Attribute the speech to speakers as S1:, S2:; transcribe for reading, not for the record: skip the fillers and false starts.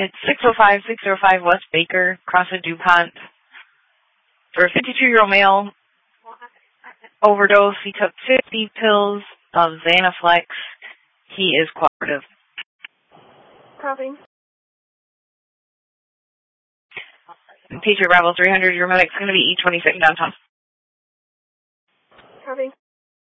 S1: It's 605 West Baker, across of DuPont. For a 52-year-old male, overdose. He took 50 pills of Xanaflex. He is cooperative.
S2: Copy.
S1: Patriot Bravo 300, your medic's going to be E26 downtown.
S2: Copy.